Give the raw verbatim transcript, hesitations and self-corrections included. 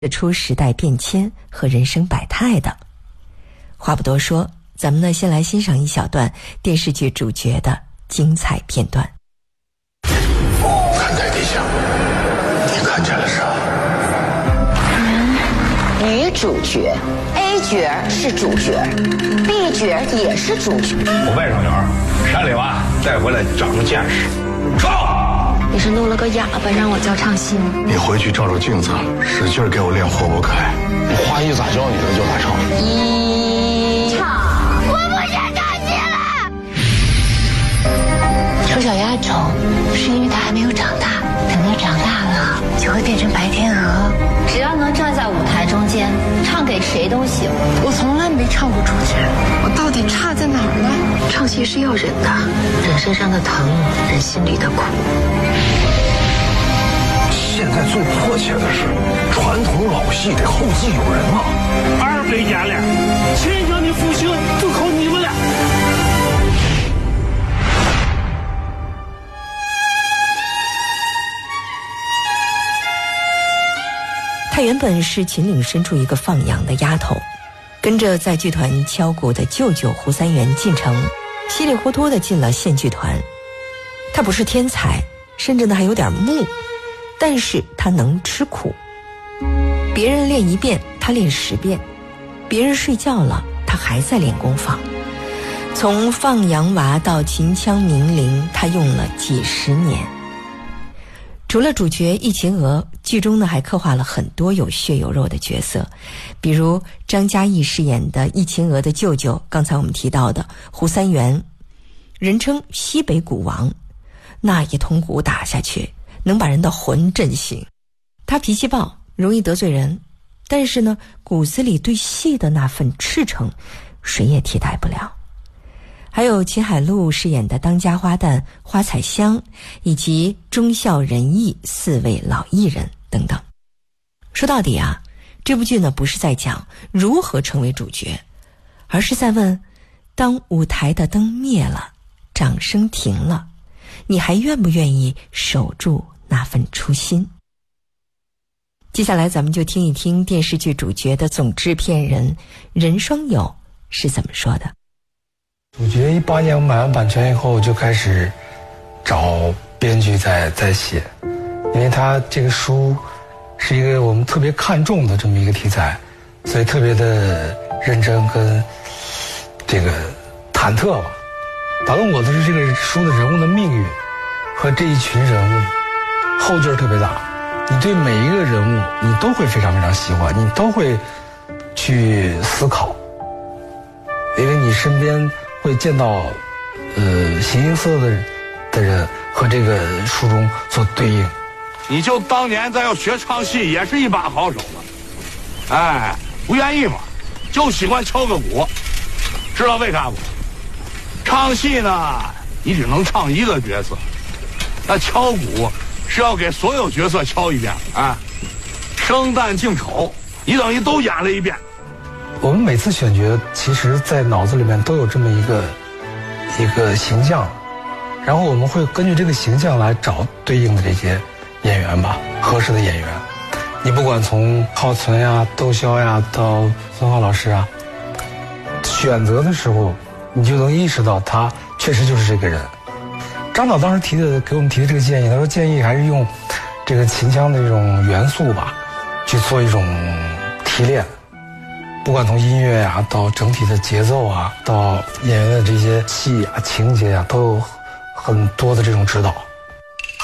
得出时代变迁和人生百态的。话不多说，咱们呢先来欣赏一小段电视剧主角的精彩片段。 看台底下，你看见了啥？ 嗯，女主角 A 角是主角 ，B 角也是主角。 我外甥女儿山里娃带回来长着见识。上！ 你是弄了个哑巴让我教唱戏吗？ 你回去照照镜子，使劲给我练活不开。花艺咋教你的就咋唱。 一唱， 我不想唱戏了。丑小鸭丑，是因为它还没有长大，等它长大了就会变成白天鹅。 只要能站在舞台中间，唱给谁都行。 我从来没唱过主角，我到底差在哪儿了？唱戏是要忍的，忍身上的疼，忍心里的苦。 现在最迫切的是，传统老戏得后继有人啊！ 二百年了，秦腔的复兴就靠你们了。 她原本是秦岭深处一个放羊的丫头，跟着在剧团敲鼓的舅舅胡三元进城，稀里糊涂的进了县剧团。她不是天才，甚至呢还有点木，但是她能吃苦。别人练一遍，她练十遍；别人睡觉了，她还在练功房。从放羊娃到秦腔名伶，她用了几十年。除了主角易秦娥，剧中呢还刻画了很多有血有肉的角色，比如张嘉译饰演的易秦娥的舅舅，刚才我们提到的胡三元，人称西北鼓王，那一通鼓打下去，能把人的魂震醒。他脾气暴，容易得罪人，但是呢，骨子里对戏的那份赤诚，谁也替代不了。还有秦海璐饰演的当家花旦花彩香，以及忠孝仁义四位老艺人等等。说到底啊，这部剧呢不是在讲如何成为主角，而是在问，当舞台的灯灭了，掌声停了，你还愿不愿意守住那份初心？接下来咱们就听一听电视剧主角的总制片人任双友是怎么说的。 主角一八年我买完版权以后就开始找编剧在在写，因为他这个书是一个我们特别看重的这么一个题材，所以特别的认真跟这个忐忑吧。打动我的是这个书的人物的命运和这一群人物，后劲儿特别大。你对每一个人物你都会非常非常喜欢，你都会去思考，因为你身边会见到呃形形色色的的人和这个书中所对应。 你就当年咱要学唱戏也是一把好手了，哎，不愿意嘛，就喜欢敲个鼓，知道为啥不？唱戏呢你只能唱一个角色，那敲鼓是要给所有角色敲一遍，哎，生旦净丑你等于都演了一遍。 我们每次选角其实在脑子里面都有这么一个一个形象，然后我们会根据这个形象来找对应的这些演员吧，合适的演员。你不管从浩存呀、窦骁呀到孙浩老师啊，选择的时候你就能意识到他确实就是这个人。张导当时提的给我们提的这个建议，他说建议还是用这个秦腔的这种元素吧去做一种提炼，不管从音乐啊到整体的节奏啊到演员的这些戏啊情节啊，都有很多的这种指导。